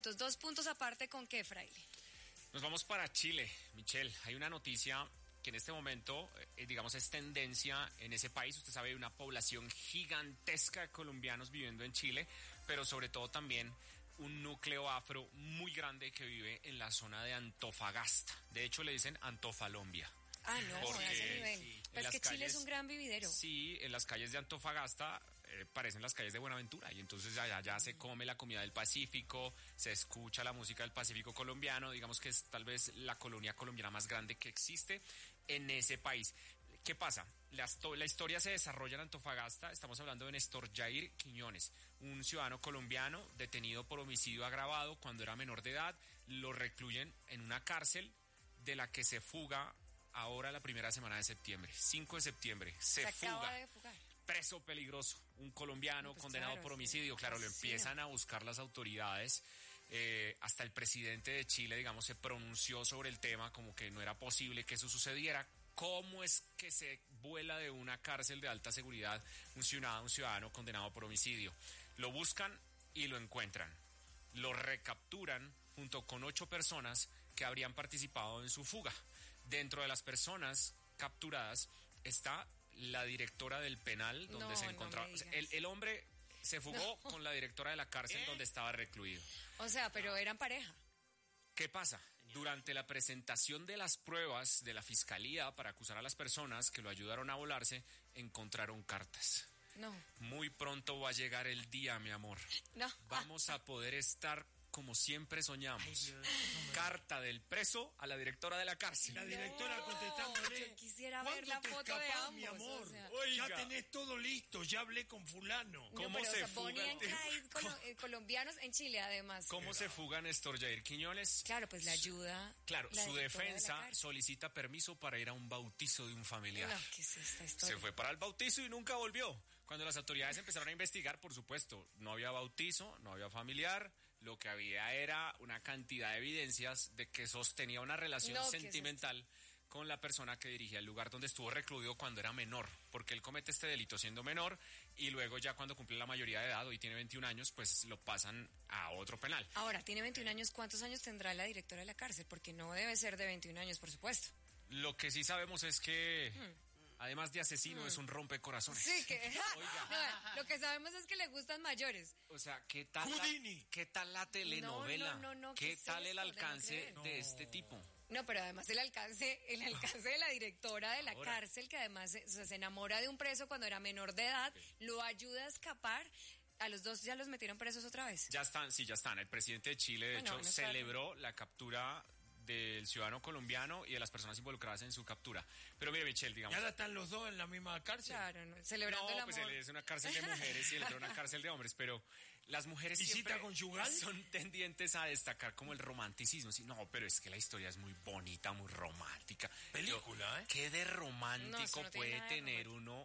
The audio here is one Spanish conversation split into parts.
Entonces, 2 puntos aparte, ¿con qué, Fraile? Nos vamos para Chile, Michelle. Hay una noticia que en este momento, digamos, es tendencia en ese país. Usted sabe, hay una población gigantesca de colombianos viviendo en Chile, pero sobre todo también un núcleo afro muy grande que vive en la zona de Antofagasta. De hecho, le dicen Antofalombia. Ah, no, Porque a ese nivel. sí, Pues que Chile es un gran vividero. Sí, en las calles de Antofagasta parecen las calles de Buenaventura y entonces allá se come la comida del Pacífico, se escucha la música del Pacífico colombiano, digamos que es tal vez la colonia colombiana más grande que existe en ese país. ¿Qué pasa? La historia se desarrolla en Antofagasta. Estamos hablando de Néstor Jair Quiñones, un ciudadano colombiano detenido por homicidio agravado cuando era menor de edad. Lo recluyen en una cárcel de la que se fuga ahora la primera semana de septiembre, 5 de septiembre, se fuga. Acaba de fugar. Preso peligroso, un colombiano Pues condenado claro, por homicidio. Claro, lo empiezan a buscar las autoridades. Hasta el presidente de Chile, digamos, se pronunció sobre el tema, como que no era posible que eso sucediera. ¿Cómo es que se vuela de una cárcel de alta seguridad un ciudadano condenado por homicidio? Lo buscan y lo encuentran. Lo recapturan junto con 8 personas que habrían participado en su fuga. Dentro de las personas capturadas está la directora del penal donde se encontraba. El hombre se fugó con la directora de la cárcel donde estaba recluido. O sea, pero eran pareja. ¿Qué pasa? Durante la presentación de las pruebas de la fiscalía para acusar a las personas que lo ayudaron a volarse, encontraron cartas. No. Muy pronto va a llegar el día, mi amor. No. Vamos a poder estar como siempre soñamos. Ay, Dios, carta del preso a la directora de la cárcel. La directora contestándole. Yo quisiera ver la foto de ambos, mi amor? O sea. Ya tenés todo listo, ya hablé con fulano. ¿Cómo pero, se fuga? Colombianos en Chile, además. ¿Cómo se fuga Néstor Jair Quiñones? Claro, pues la ayuda. Claro, su defensa solicita permiso para ir a un bautizo de un familiar. No, ¿qué es esta historia? Se fue para el bautizo y nunca volvió. Cuando las autoridades empezaron a investigar, por supuesto, no había bautizo, no había familiar. Lo que había era una cantidad de evidencias de que sostenía una relación sentimental con la persona que dirigía el lugar donde estuvo recluido cuando era menor, porque él comete este delito siendo menor y luego ya cuando cumple la mayoría de edad, hoy tiene 21 años, pues lo pasan a otro penal. Ahora, tiene 21 años, ¿cuántos años tendrá la directora de la cárcel? Porque no debe ser de 21 años, por supuesto. Lo que sí sabemos es que... Además de asesino, es un rompecorazones. Sí, que... No, lo que sabemos es que le gustan mayores. O sea, ¿qué tal la telenovela? No, ¿Qué tal el alcance de este tipo? No, pero además el alcance de la directora de la cárcel, que además se enamora de un preso cuando era menor de edad, lo ayuda a escapar. ¿A los dos ya los metieron presos otra vez? Ya están, sí, ya están. El presidente de Chile, de hecho, celebró la captura del ciudadano colombiano y de las personas involucradas en su captura. Pero mire, Michelle, digamos... ¿Y ahora están los dos en la misma cárcel? Claro, celebrando el amor. No, pues él es una cárcel de mujeres y él es una cárcel de hombres, pero las mujeres siempre conjugal son tendientes a destacar como el romanticismo. Sí, no, pero es que la historia es muy bonita, muy romántica. Película, ¿Qué de romántico puede tener uno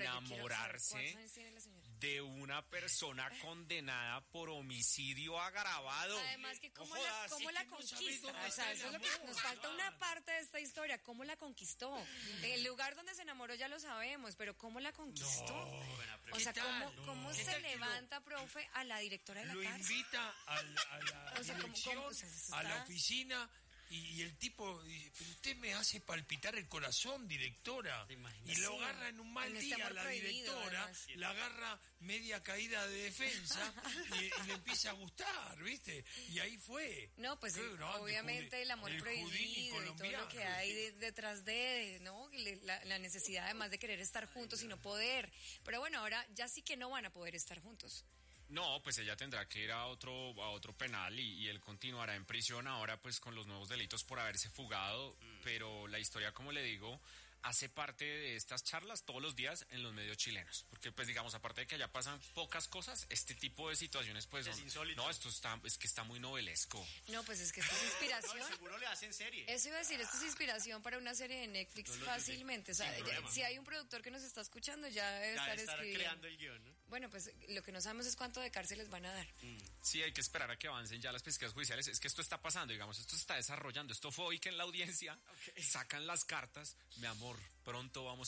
enamorarse de una persona condenada por homicidio agravado? Además que cómo la conquista, o sea, eso es lo que nos falta, una parte de esta historia, cómo la conquistó. El lugar donde se enamoró ya lo sabemos, pero cómo la conquistó. O sea, cómo se levanta, profe, a la directora de la cárcel. Lo invita a la dirección, a la oficina. Y el tipo dice, pero usted me hace palpitar el corazón, directora. Y lo agarra en un mal día la directora, la agarra media caída de defensa y le empieza a gustar, ¿viste? Y ahí fue. No, pues obviamente el amor prohibido y todo lo que hay detrás de, ¿no? La necesidad además de querer estar juntos y no poder. Pero bueno, ahora ya sí que no van a poder estar juntos. No, pues ella tendrá que ir a otro penal y él continuará en prisión ahora pues con los nuevos delitos por haberse fugado, pero la historia, como le digo, hace parte de estas charlas todos los días en los medios chilenos, porque pues digamos, aparte de que allá pasan pocas cosas, este tipo de situaciones pues es insólito. No, es que está muy novelesco. No, pues es que esto es inspiración. No, seguro le hacen serie. Eso iba a decir, esto es inspiración para una serie de Netflix fácilmente. O sea, si hay un productor que nos está escuchando, ya debe estar creando el guión, ¿no? Bueno, pues lo que no sabemos es cuánto de cárcel les van a dar. Sí, hay que esperar a que avancen ya las pesquisas judiciales. Es que esto está pasando, digamos, esto se está desarrollando. Esto fue hoy que en la audiencia sacan las cartas, mi amor, pronto vamos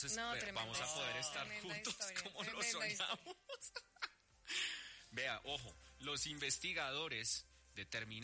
a poder estar juntos como lo soñamos. Vea, ojo, los investigadores determinada